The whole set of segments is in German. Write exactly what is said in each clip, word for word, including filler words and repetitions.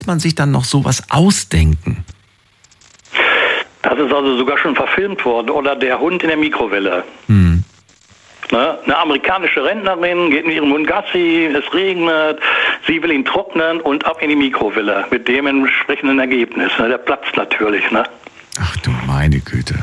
man sich dann noch sowas ausdenken? Das ist also sogar schon verfilmt worden. Oder der Hund in der Mikrowelle. Hm. Ne? Eine amerikanische Rentnerin geht mit ihrem Hund Gassi, es regnet, sie will ihn trocknen und ab in die Mikrowelle mit dem entsprechenden Ergebnis. Ne? Der platzt natürlich. Ne? Ach du meine Güte.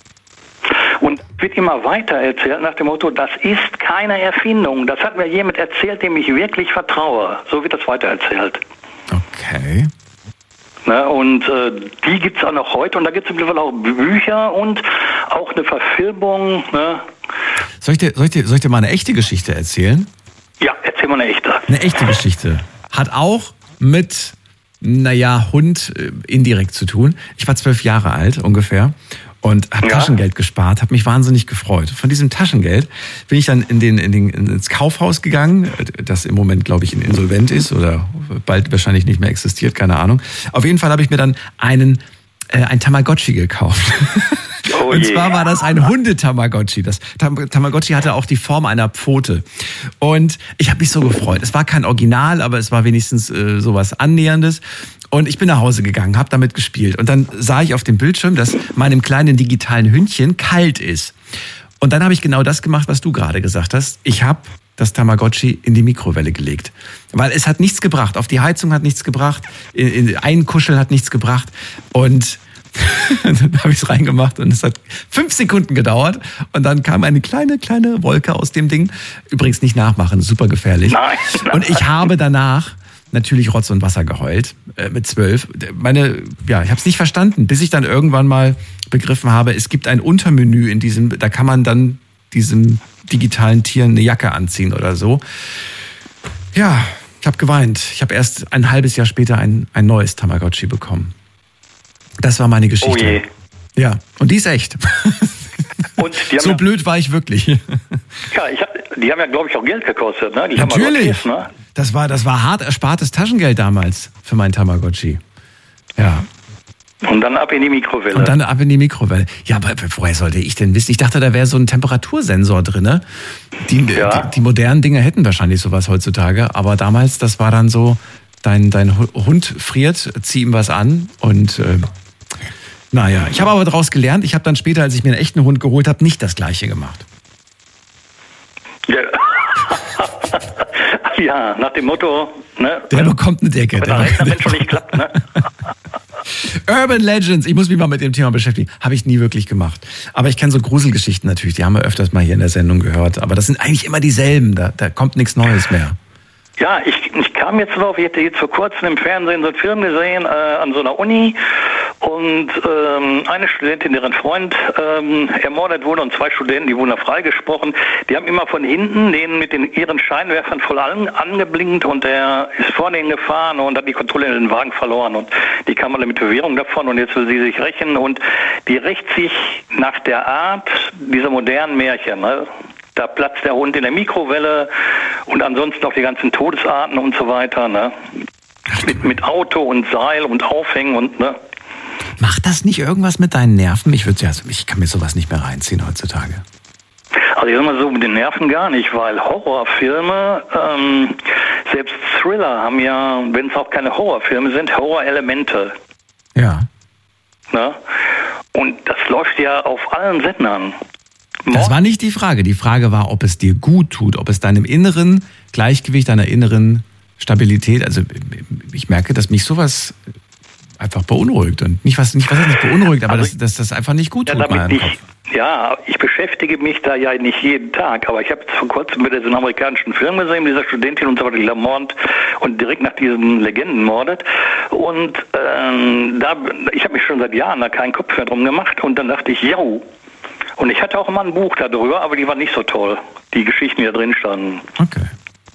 Und wird immer weiter erzählt nach dem Motto, das ist keine Erfindung. Das hat mir jemand erzählt, dem ich wirklich vertraue. So wird das weiter erzählt. Okay. Ne, und äh, die gibt es auch noch heute. Und da gibt es mittlerweile auch Bücher und auch eine Verfilmung. Ne? Soll ich dir, soll ich dir, soll ich dir mal eine echte Geschichte erzählen? Ja, erzähl mal eine echte. Eine echte Geschichte. Hat auch mit, naja, Hund äh, indirekt zu tun. Ich war zwölf Jahre alt ungefähr. Und habe ja. Taschengeld gespart, habe mich wahnsinnig gefreut. Von diesem Taschengeld bin ich dann in den, in den, ins Kaufhaus gegangen, das im Moment, glaube ich, insolvent ist oder bald wahrscheinlich nicht mehr existiert, keine Ahnung. Auf jeden Fall habe ich mir dann einen äh, ein Tamagotchi gekauft. Oh Und zwar war das ein Hunde-Tamagotchi. Das Tam- Tamagotchi hatte auch die Form einer Pfote. Und ich habe mich so gefreut. Es war kein Original, aber es war wenigstens äh, sowas Annäherndes. Und ich bin nach Hause gegangen, habe damit gespielt. Und dann sah ich auf dem Bildschirm, dass meinem kleinen digitalen Hündchen kalt ist. Und dann habe ich genau das gemacht, was du gerade gesagt hast. Ich habe das Tamagotchi in die Mikrowelle gelegt. Weil es hat nichts gebracht. Auf die Heizung hat nichts gebracht. In, in Einkuscheln hat nichts gebracht. Und dann habe ich es reingemacht und es hat fünf Sekunden gedauert. Und dann kam eine kleine, kleine Wolke aus dem Ding. Übrigens nicht nachmachen, super gefährlich. Nein, nein. Und ich habe danach natürlich Rotz und Wasser geheult, äh, mit zwölf. Meine, ja, ich habe es nicht verstanden, bis ich dann irgendwann mal begriffen habe, es gibt ein Untermenü in diesem, da kann man dann diesem digitalen Tier eine Jacke anziehen oder so. Ja, ich habe geweint. Ich habe erst ein halbes Jahr später ein, ein neues Tamagotchi bekommen. Das war meine Geschichte. Oh je. Ja, und die ist echt. Und die haben so ja, blöd war ich wirklich. Ja, ich hab, die haben ja, glaube ich, auch Geld gekostet. Ne? Die Natürlich. Tamagotchis, ne? Das war, das war hart erspartes Taschengeld damals für mein Tamagotchi. Ja. Und dann ab in die Mikrowelle. Und dann ab in die Mikrowelle. Ja, aber woher sollte ich denn wissen? Ich dachte, da wäre so ein Temperatursensor drin. Ne? Die, ja. die, die modernen Dinge hätten wahrscheinlich sowas heutzutage. Aber damals, das war dann so, dein, dein Hund friert, zieh ihm was an. Und äh, naja, ich habe aber daraus gelernt. Ich habe dann später, als ich mir einen echten Hund geholt habe, nicht das Gleiche gemacht. Ja. Ja, nach dem Motto, ne? Der bekommt eine Decke. Wenn der Rechner schon nicht klappt, ne? Urban Legends, ich muss mich mal mit dem Thema beschäftigen. Habe ich nie wirklich gemacht. Aber ich kenne so Gruselgeschichten natürlich, die haben wir öfters mal hier in der Sendung gehört. Aber das sind eigentlich immer dieselben, da, da kommt nichts Neues mehr. Ja, ich, ich kam jetzt drauf, ich hatte jetzt vor kurzem im Fernsehen so einen Film gesehen, äh, an so einer Uni. Und ähm, eine Studentin, deren Freund ähm, ermordet wurde, und zwei Studenten, die wurden da freigesprochen, die haben immer von hinten den mit den ihren Scheinwerfern voll an, angeblinkt und der ist vor denen gefahren und hat die Kontrolle in den Wagen verloren. Und die kam alle mit Bewährung davon und jetzt will sie sich rächen. Und die rächt sich nach der Art dieser modernen Märchen, ne? Da platzt der Hund in der Mikrowelle und ansonsten auch die ganzen Todesarten und so weiter, ne? Mit, mit Auto und Seil und Aufhängen und, ne? Macht das nicht irgendwas mit deinen Nerven? Ich würde, also ich kann mir sowas nicht mehr reinziehen heutzutage. Also ich sag mal so, mit den Nerven gar nicht, weil Horrorfilme, ähm, selbst Thriller haben ja, wenn es auch keine Horrorfilme sind, Horrorelemente. Ja. Ne? Und das läuft ja auf allen Sendern. Das war nicht die Frage. Die Frage war, ob es dir gut tut, ob es deinem inneren Gleichgewicht, deiner inneren Stabilität, also ich merke, dass mich sowas einfach beunruhigt und nicht was nicht was nicht beunruhigt, aber also, dass, dass das einfach nicht gut tut. Ja, ich, ja, ich beschäftige mich da ja nicht jeden Tag, aber ich habe vor kurzem wieder so einen amerikanischen Film gesehen, dieser Studentin und so weiter, die Lamont und direkt nach diesem Legenden mordet. Und ähm, da, ich habe mich schon seit Jahren da keinen Kopf mehr drum gemacht und dann dachte ich, ja. Und ich hatte auch immer ein Buch darüber, aber die waren nicht so toll, die Geschichten, die da drin standen. Okay.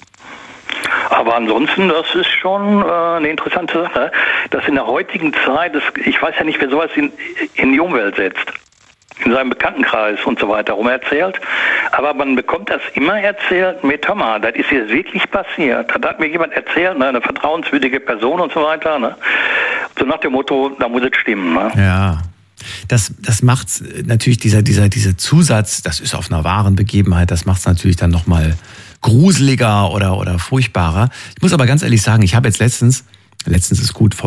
Aber ansonsten, das ist schon äh, eine interessante Sache, dass in der heutigen Zeit, das, ich weiß ja nicht, wer sowas in, in die Umwelt setzt, in seinem Bekanntenkreis und so weiter rum erzählt, aber man bekommt das immer erzählt mit, hör mal, das ist jetzt wirklich passiert, das hat mir jemand erzählt, ne, eine vertrauenswürdige Person und so weiter, ne? So nach dem Motto, da muss es stimmen. Ne? Ja. Das, das macht natürlich, dieser, dieser, dieser Zusatz, das ist auf einer wahren Begebenheit, das macht es natürlich dann nochmal gruseliger oder, oder furchtbarer. Ich muss aber ganz ehrlich sagen, ich habe jetzt letztens letztens ist gut